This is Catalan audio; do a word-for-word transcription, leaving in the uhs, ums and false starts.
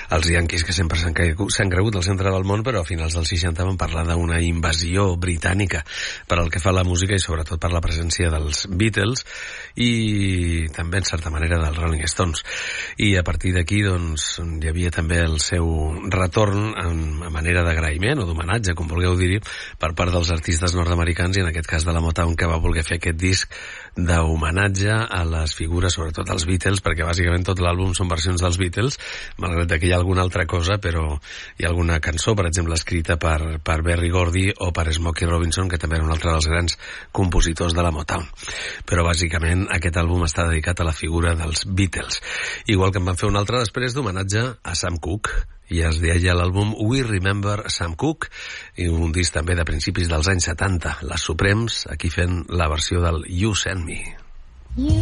els Yankees, que sempre s'han cregut al centre del món, però a finals dels seixanta van parlar d'una invasió britànica per al que fa la música i sobretot per la presència dels Beatles i també en certa manera dels Rolling Stones. I a partir d'aquí doncs hi havia també el seu retorn en, a manera d'agraïment o d'homenatge, com vulgueu dir, per part dels artistes nord-americans i en aquest cas de la Motown, que va voler fer aquest disc d'homenatge a les figures, sobretot als Beatles, perquè bàsicament tot l'àlbum són versions dels Beatles, malgrat que hi ha alguna altra cosa, però hi ha alguna cançó, per exemple, escrita per, per Berry Gordy o per Smokey Robinson, que també era un altre dels grans compositors de la Motown. Però bàsicament aquest àlbum està dedicat a la figura dels Beatles. Igual que en van fer un altre després d'homenatge a Sam Cooke, i es deia l'àlbum We Remember Sam Cooke, i un disc també de principis dels anys setanta, les Supremes, aquí fent la versió del You Send Me.